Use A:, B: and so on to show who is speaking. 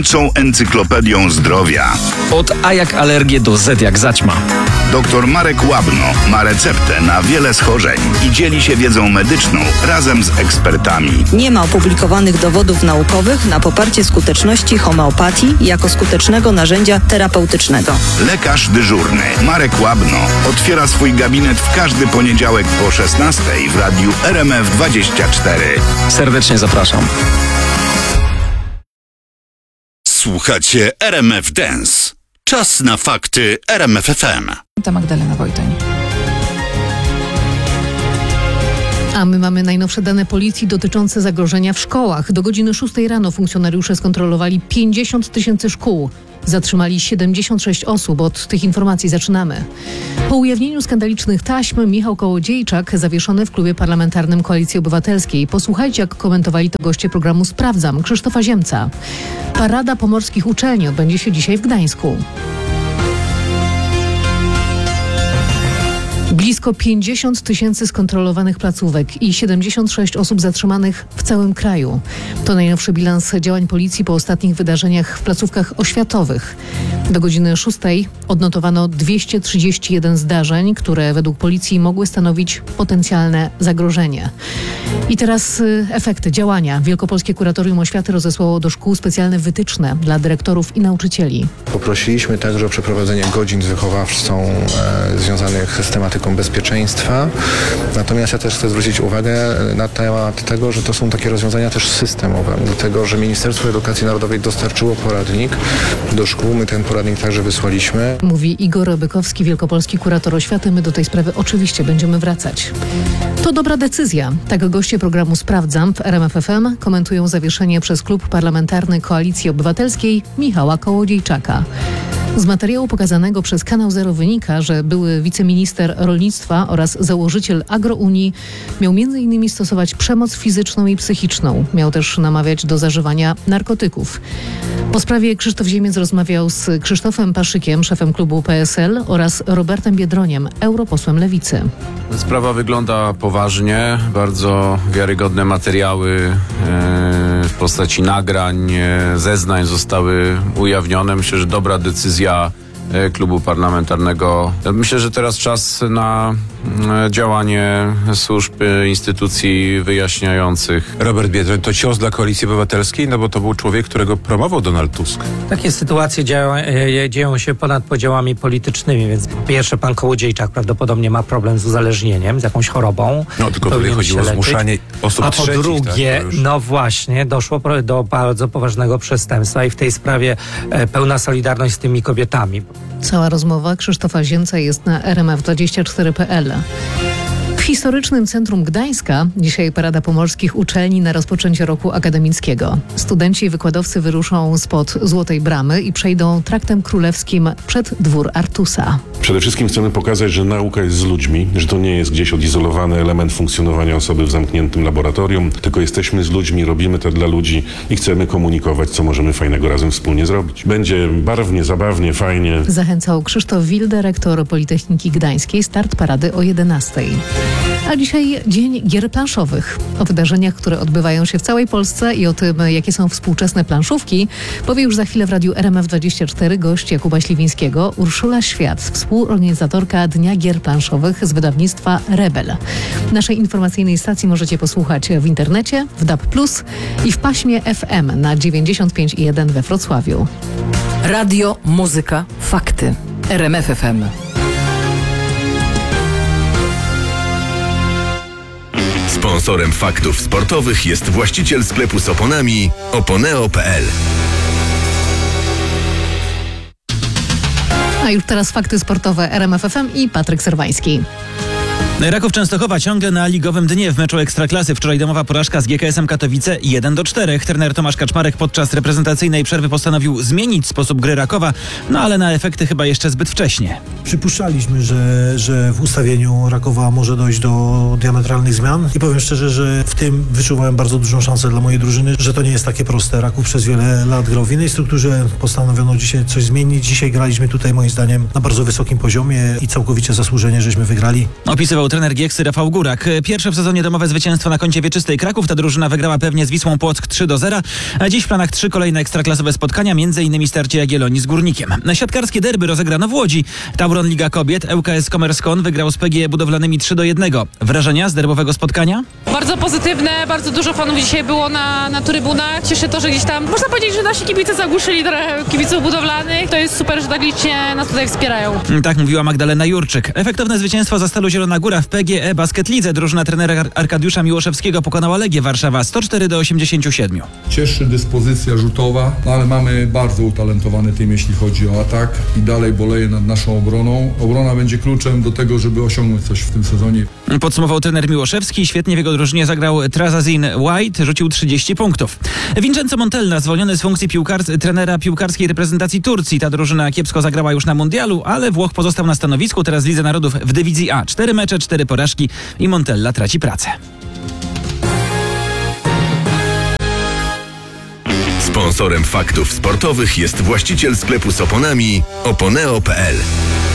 A: gorącą encyklopedią zdrowia.
B: Od A jak alergię do Z jak zaćma.
A: Dr Marek Łabno ma receptę na wiele schorzeń i dzieli się wiedzą medyczną razem z ekspertami.
C: Nie ma opublikowanych dowodów naukowych na poparcie skuteczności homeopatii jako skutecznego narzędzia terapeutycznego.
A: Lekarz dyżurny Marek Łabno otwiera swój gabinet w każdy poniedziałek po 16 w radiu RMF24.
B: Serdecznie zapraszam.
D: Słuchacie RMF Dance. Czas na fakty RMF FM.
E: To Magdalena Wojtoń.
F: A my mamy najnowsze dane policji dotyczące zagrożenia w szkołach. Do godziny 6 rano funkcjonariusze skontrolowali 50 000 szkół. Zatrzymali 76 osób. Od tych informacji zaczynamy. Po ujawnieniu skandalicznych taśm Michał Kołodziejczak zawieszony w klubie parlamentarnym Koalicji Obywatelskiej. Posłuchajcie, jak komentowali to goście programu Sprawdzam Krzysztofa Ziemca. Parada pomorskich uczelni odbędzie się dzisiaj w Gdańsku. Blisko 50 000 skontrolowanych placówek i 76 osób zatrzymanych w całym kraju. To najnowszy bilans działań policji po ostatnich wydarzeniach w placówkach oświatowych. Do godziny 6 odnotowano 231 zdarzeń, które według policji mogły stanowić potencjalne zagrożenie. I teraz efekty działania. Wielkopolskie Kuratorium Oświaty rozesłało do szkół specjalne wytyczne dla dyrektorów i nauczycieli.
G: Poprosiliśmy także o przeprowadzenie godzin z wychowawcą związanych z tematyką bezpieczeństwa. Natomiast ja też chcę zwrócić uwagę na temat tego, że to są takie rozwiązania też systemowe, dlatego że Ministerstwo Edukacji Narodowej dostarczyło poradnik do szkół. My ten poradnik także wysłaliśmy.
F: Mówi Igor Bykowski, wielkopolski kurator oświaty. My do tej sprawy oczywiście będziemy wracać. To dobra decyzja. Tak goście programu Sprawdzam w RMF FM komentują zawieszenie przez klub parlamentarny Koalicji Obywatelskiej Michała Kołodziejczaka. Z materiału pokazanego przez Kanał Zero wynika, że były wiceminister rolnictwa oraz założyciel Agrounii miał m.in. stosować przemoc fizyczną i psychiczną. Miał też namawiać do zażywania narkotyków. Po sprawie Krzysztof Ziemiec rozmawiał z Krzysztofem Paszykiem, szefem klubu PSL, oraz Robertem Biedroniem, europosłem Lewicy.
H: Sprawa wygląda poważnie, bardzo wiarygodne materiały w postaci nagrań, zeznań zostały ujawnione. Myślę, że dobra decyzja klubu parlamentarnego. Myślę, że teraz czas na działanie służb, instytucji wyjaśniających.
I: Robert Biedroń to cios dla Koalicji Obywatelskiej, no bo to był człowiek, którego promował Donald Tusk.
J: Takie sytuacje dzieją się ponad podziałami politycznymi, więc po pierwsze pan Kołodziejczak prawdopodobnie ma problem z uzależnieniem, z jakąś chorobą.
I: No tylko tutaj chodziło o zmuszanie osób trzecich.
J: A po drugie,
I: tak,
J: no właśnie, doszło do bardzo poważnego przestępstwa i w tej sprawie pełna solidarność z tymi kobietami.
F: Cała rozmowa Krzysztofa Ziemca jest na rmf24.pl. W historycznym centrum Gdańska dzisiaj parada pomorskich uczelni na rozpoczęcie roku akademickiego. Studenci i wykładowcy wyruszą spod Złotej Bramy i przejdą traktem królewskim przed dwór Artusa.
K: Przede wszystkim chcemy pokazać, że nauka jest z ludźmi, że to nie jest gdzieś odizolowany element funkcjonowania osoby w zamkniętym laboratorium, tylko jesteśmy z ludźmi, robimy to dla ludzi i chcemy komunikować, co możemy fajnego razem wspólnie zrobić. Będzie barwnie, zabawnie, fajnie.
F: Zachęcał Krzysztof Wilde, rektor Politechniki Gdańskiej. Start parady o 11:00. A dzisiaj Dzień Gier Planszowych. O wydarzeniach, które odbywają się w całej Polsce i o tym, jakie są współczesne planszówki, powie już za chwilę w radiu RMF24 gość Jakuba Śliwińskiego, Urszula Świat, współorganizatorka Dnia Gier Planszowych z wydawnictwa Rebel. Naszej informacyjnej stacji możecie posłuchać w internecie, w DAB+, i w paśmie FM na 95,1 we Wrocławiu.
E: Radio, muzyka, fakty. RMF FM.
L: Sponsorem faktów sportowych jest właściciel sklepu z oponami oponeo.pl.
F: A już teraz fakty sportowe RMF FM i Patryk Serwański.
M: Raków Częstochowa ciągle na ligowym dnie w meczu Ekstraklasy. Wczoraj domowa porażka z GKS-em Katowice 1-4. Trener Tomasz Kaczmarek podczas reprezentacyjnej przerwy postanowił zmienić sposób gry Rakowa, no ale na efekty chyba jeszcze zbyt wcześnie.
N: Przypuszczaliśmy, że w ustawieniu Rakowa może dojść do diametralnych zmian i powiem szczerze, że w tym wyczuwałem bardzo dużą szansę dla mojej drużyny, że to nie jest takie proste. Raków przez wiele lat grał w innej strukturze, postanowiono dzisiaj coś zmienić. Dzisiaj graliśmy tutaj moim zdaniem na bardzo wysokim poziomie i całkowicie zasłużenie żeśmy wygrali.
M: Opisywał trener Gieksy Rafał Górak. Pierwsze w sezonie domowe zwycięstwo na koncie wieczystej Kraków. Ta drużyna wygrała pewnie z Wisłą Płock 3-0. A dziś w planach 3 kolejne ekstraklasowe spotkania, m.in. starcie Jagiellonii z Górnikiem. Siatkarskie derby rozegrano w Łodzi. Tauron Liga Kobiet. ŁKS Commerce.com wygrał z PGE Budowlanymi 3-1. Wrażenia z derbowego spotkania?
O: Bardzo pozytywne, bardzo dużo fanów dzisiaj było na trybunach. Cieszy to, że gdzieś tam, można powiedzieć, że nasi kibice zagłuszyli trochę kibiców budowlanych. To jest super, że tak licznie nas tutaj wspierają.
M: Tak mówiła Magdalena Jurczyk. Efektowne zwycięstwo za Stalu Zielona Góra w PGE Basket Lidze. Drużyna trenera Arkadiusza Miłoszewskiego pokonała Legię Warszawa 104-87.
P: Cieszy dyspozycja rzutowa, ale mamy bardzo utalentowany team, jeśli chodzi o atak i dalej boleję nad naszą obroną. Obrona będzie kluczem do tego, żeby osiągnąć coś w tym sezonie.
M: Podsumował trener Miłoszewski. Świetnie w jego drużynie zagrał Trazazin White, rzucił 30 punktów. Vincenzo Montella zwolniony z funkcji trenera piłkarskiej reprezentacji Turcji. Ta drużyna kiepsko zagrała już na mundialu, ale Włoch pozostał na stanowisku. Teraz w Lidze Narodów w dywizji A. 4 mecze, 4 porażki i Montella traci pracę.
L: Sponsorem faktów sportowych jest właściciel sklepu z oponami Oponeo.pl.